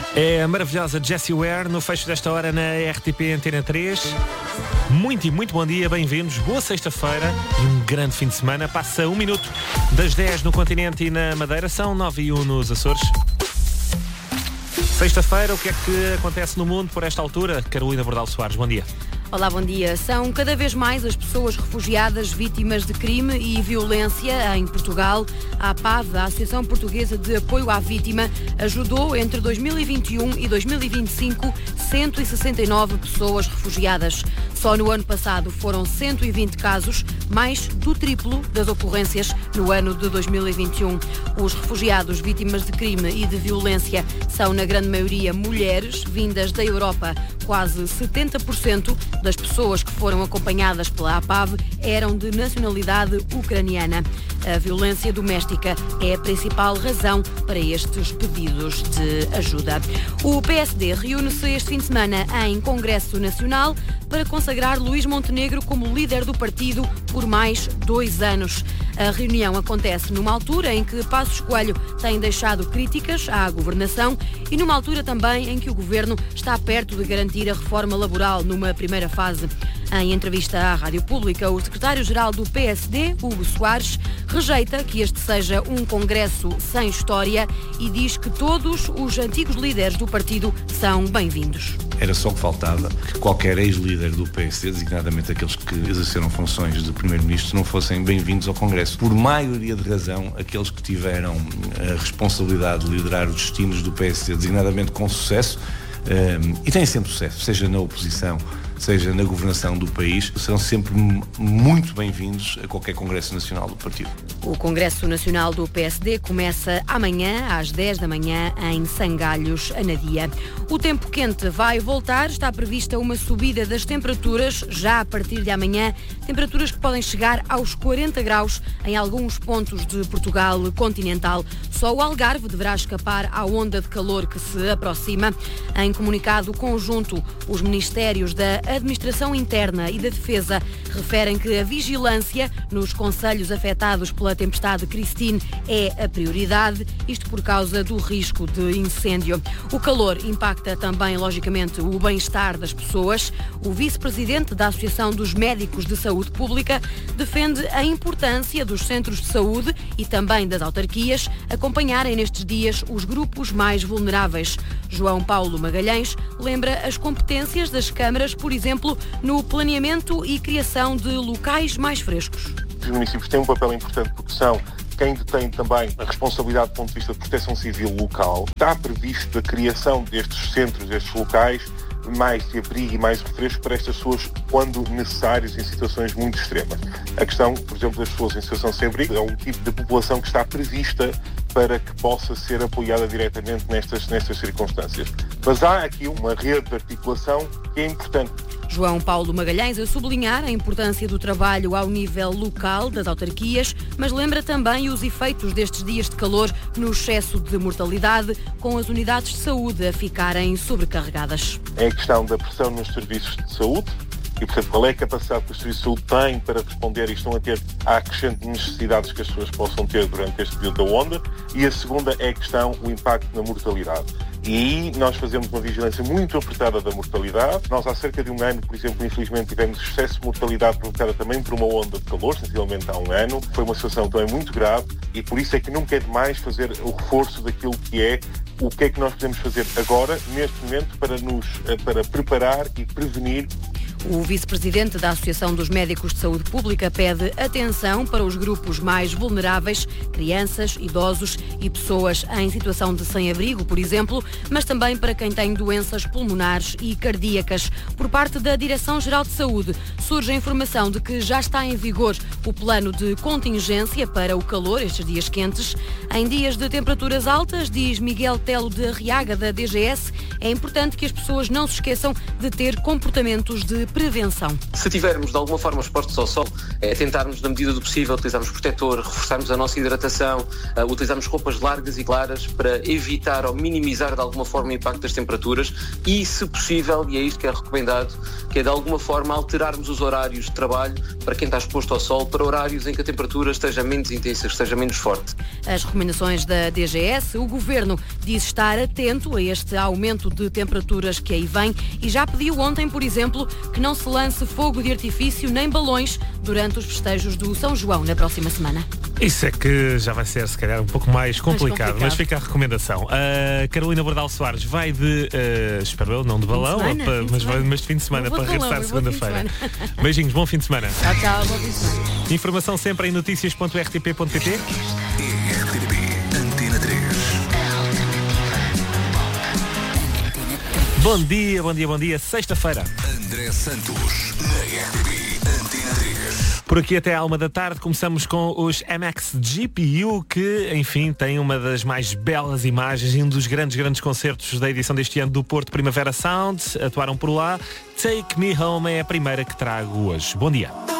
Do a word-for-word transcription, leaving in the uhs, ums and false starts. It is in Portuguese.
É a maravilhosa Jessie Ware no fecho desta hora na R T P Antena três. Muito e muito bom dia, bem-vindos, boa sexta-feira e um grande fim de semana. Passa um minuto das dez no continente e na Madeira, são nove e um nos Açores. Sexta-feira, o que é que acontece no mundo por esta altura? Carolina Bordal Soares, bom dia. Olá, bom dia. São cada vez mais as pessoas refugiadas vítimas de crime e violência em Portugal. A APAV, a Associação Portuguesa de Apoio à Vítima, ajudou entre dois mil e vinte e um e dois mil e vinte e cinco cento e sessenta e nove pessoas refugiadas. Só no ano passado foram cento e vinte casos, mais do triplo das ocorrências no ano de dois mil e vinte e um. Os refugiados vítimas de crime e de violência são, na grande maioria, mulheres vindas da Europa. Quase setenta por cento das pessoas que foram acompanhadas pela APAV eram de nacionalidade ucraniana. A violência doméstica é a principal razão para estes pedidos de ajuda. O P S D reúne-se este fim de semana em Congresso Nacional para consagrar Luís Montenegro como líder do partido por mais dois anos. A reunião acontece numa altura em que Passos Coelho tem deixado críticas à governação e numa altura também em que o governo está perto de garantir a reforma laboral numa primeira fase. Em entrevista à Rádio Pública, o secretário-geral do P S D, Hugo Soares, rejeita que este seja um congresso sem história e diz que todos os antigos líderes do partido são bem-vindos. Era só que faltava que qualquer ex-líder do P S D, designadamente aqueles que exerceram funções de primeiro-ministro, não fossem bem-vindos ao Congresso. Por maioria de razão, aqueles que tiveram a responsabilidade de liderar os destinos do P S D, designadamente com sucesso, um, e têm sempre sucesso, seja na oposição, seja na governação do país, serão sempre muito bem-vindos a qualquer Congresso Nacional do partido. O Congresso Nacional do P S D começa amanhã, às dez da manhã, em Sangalhos, Anadia. O tempo quente vai voltar, está prevista uma subida das temperaturas já a partir de amanhã, temperaturas que podem chegar aos quarenta graus em alguns pontos de Portugal continental. Só o Algarve deverá escapar à onda de calor que se aproxima. Em comunicado conjunto, os ministérios da Administração Interna e da Defesa referem que a vigilância nos concelhos afetados pela tempestade Christine é a prioridade, isto por causa do risco de incêndio. O calor impacta também, logicamente, o bem-estar das pessoas. O vice-presidente da Associação dos Médicos de Saúde Pública defende a importância dos centros de saúde e também das autarquias acompanharem nestes dias os grupos mais vulneráveis. João Paulo Magalhães lembra as competências das câmaras, por exemplo, no planeamento e criação de locais mais frescos. Os municípios têm um papel importante porque são quem detém também a responsabilidade do ponto de vista de proteção civil local. Está previsto a criação destes centros, destes locais, mais de abrigo e mais refresco para estas pessoas quando necessários em situações muito extremas. A questão, por exemplo, das pessoas em situação sem abrigo é um tipo de população que está prevista para que possa ser apoiada diretamente nestas, nestas circunstâncias. Mas há aqui uma rede de articulação que é importante. João Paulo Magalhães a sublinhar a importância do trabalho ao nível local das autarquias, mas lembra também os efeitos destes dias de calor no excesso de mortalidade, com as unidades de saúde a ficarem sobrecarregadas. É a questão da pressão nos serviços de saúde e, portanto, qual é a capacidade que os serviços de saúde têm para responder e estão a ter à crescente necessidades que as pessoas possam ter durante este período da onda. E a segunda é a questão, o impacto na mortalidade. E aí nós fazemos uma vigilância muito apertada da mortalidade. Nós há cerca de um ano, por exemplo, infelizmente tivemos excesso de mortalidade provocada também por uma onda de calor, sensivelmente há um ano. Foi uma situação também muito grave e por isso é que nunca é demais fazer o reforço daquilo que é o que é que nós podemos fazer agora, neste momento, para nos para preparar e prevenir. O vice-presidente da Associação dos Médicos de Saúde Pública pede atenção para os grupos mais vulneráveis, crianças, idosos e pessoas em situação de sem-abrigo, por exemplo, mas também para quem tem doenças pulmonares e cardíacas. Por parte da Direção-Geral de Saúde, surge a informação de que já está em vigor o plano de contingência para o calor, estes dias quentes. Em dias de temperaturas altas, diz Miguel Telo de Arriaga, da D G S, é importante que as pessoas não se esqueçam de ter comportamentos de prevenção. Se tivermos de alguma forma expostos ao sol, é tentarmos, na medida do possível, utilizarmos protetor, reforçarmos a nossa hidratação, uh, utilizarmos roupas largas e claras para evitar ou minimizar de alguma forma o impacto das temperaturas e, se possível, e é isto que é recomendado, que é de alguma forma alterarmos os horários de trabalho para quem está exposto ao sol para horários em que a temperatura esteja menos intensa, esteja menos forte. As recomendações da D G S, o Governo diz estar atento a este aumento de temperaturas que aí vem e já pediu ontem, por exemplo, que não se lance fogo de artifício nem balões durante os festejos do São João na próxima semana. Isso é que já vai ser, se calhar, um pouco mais complicado, complicado. mas fica a recomendação. A Carolina Bordal Soares vai de, uh, espero eu, não de balão, semana, para, mas, vai, mas de fim de semana para regressar segunda-feira. Beijinhos, bom fim de semana. Tchau, tchau, bom fim de semana. Informação sempre em notícias ponto r t p ponto p t. Bom dia, bom dia, bom dia. Sexta-feira. André Santos, na R T P Antena três. Por aqui até à uma da tarde começamos com os M X G P U, que, enfim, tem uma das mais belas imagens e um dos grandes, grandes concertos da edição deste ano do Porto Primavera Sound. Atuaram por lá. Take Me Home é a primeira que trago hoje. Bom dia.